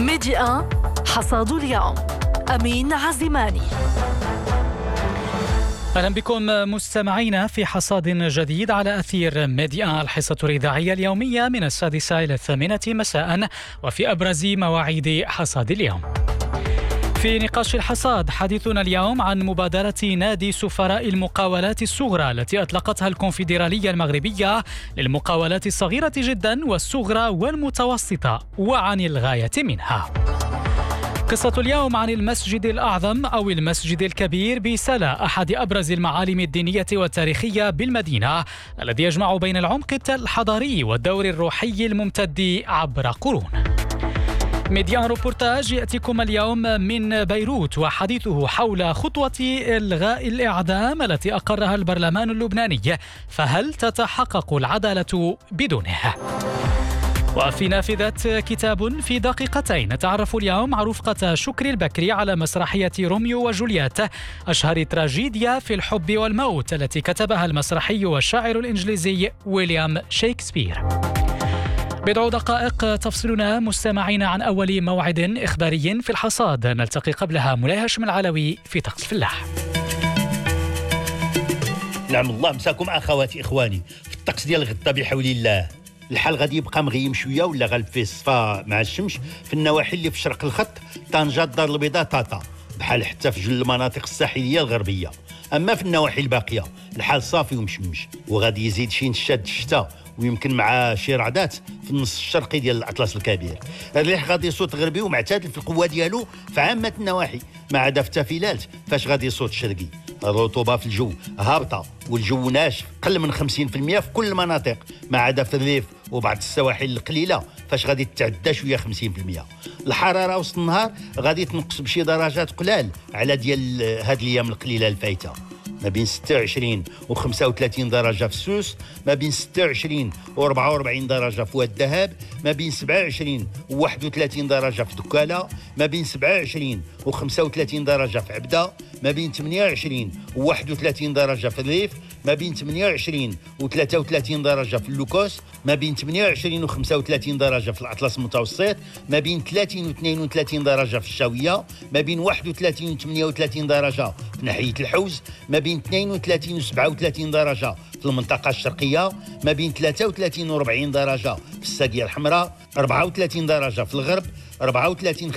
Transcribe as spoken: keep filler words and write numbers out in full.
ميديا حصاد اليوم. أمين عزيماني. أهلا بكم مستمعينا في حصاد جديد على أثير ميديا، الحصة الإذاعية اليومية من السادسة إلى الثامنة مساء، وفي أبرز مواعيد حصاد اليوم. في نقاش الحصاد حديثنا اليوم عن مبادرة نادي سفراء المقاولات الصغرى التي أطلقتها الكونفدرالية المغربية للمقاولات الصغيرة جدا والصغرى والمتوسطة، وعن الغاية منها. قصة اليوم عن المسجد الأعظم أو المسجد الكبير بسلا، أحد أبرز المعالم الدينية والتاريخية بالمدينة، الذي يجمع بين العمق الحضاري والدور الروحي الممتد عبر قرون. ميديان روبورتاج يأتيكم اليوم من بيروت، وحديثه حول خطوة إلغاء الإعدام التي أقرها البرلمان اللبناني، فهل تتحقق العدالة بدونها؟ وفي نافذة كتاب في دقيقتين نتعرف اليوم على رفقة شكري البكري على مسرحية روميو وجولييت، أشهر تراجيديا في الحب والموت التي كتبها المسرحي والشاعر الإنجليزي ويليام شكسبير. بضع دقائق تفصلنا مستمعين عن أول موعد إخباري في الحصاد، نلتقي قبلها مولاي هاشم العلوي في طقس الفلاح. نعم الله مساكم أخواتي إخواني في الطقس ديال غدا بحول الله. الحال غادي يبقى مغيم شويه ولا غالب فيه الصفا مع الشمس في النواحي اللي في شرق الخط، طنجة، الدار البيضاء، طاطا، بحال حتى في جل المناطق الساحليه الغربيه. اما في النواحي الباقيه الحال صافي ومشمش، وغادي يزيد شي نشاد الشتاء ويمكن مع شي رعدات في النص الشرقي ديال الاطلس الكبير. الريح غادي يصوت غربي ومعتدل في القوه ديالو في عامه النواحي، ما عدا في التافلات فاش غادي يصوت شرقي. الرطوبه في الجو هابطه والجو ناشف قل من خمسين بالمئة في كل المناطق، ما عدا في الريف وبعض السواحل القليله فاش غادي تتعدى شويه خمسين بالمئة. الحراره وسط النهار غادي تنقص بشي درجات قلال على ديال هاد الايام القليله الفايته، ما بين ستة وعشرين و خمسة وثلاثين درجه في السوس، ما بين ستة وعشرين و أربعة وأربعين درجه في واد الذهب، ما بين سبعة وعشرين و واحد وثلاثين درجه في دكاله، ما بين سبعة وعشرين و خمسة وثلاثين درجه في عبده، ما بين ثمانية وعشرين و واحد وثلاثين درجه في الريف، ما بين ثمانية وعشرين و ثلاثة وثلاثين درجه في اللوكوس، ما بين ثمانية وعشرين و خمسة وثلاثين درجه في الاطلس المتوسط، ما بين ثلاثين و اثنين وثلاثين درجه في الشاويه، ما بين واحد وثلاثين و ثمانية وثلاثين درجه في ناحيه الحوز، ما بين اثنين وثلاثين و سبعة وثلاثين درجه في المنطقه الشرقيه، ما بين ثلاثة وثلاثين و أربعين درجه في الساقيه الحمراء، أربعة وثلاثين درجه في الغرب، أربعة وثلاثين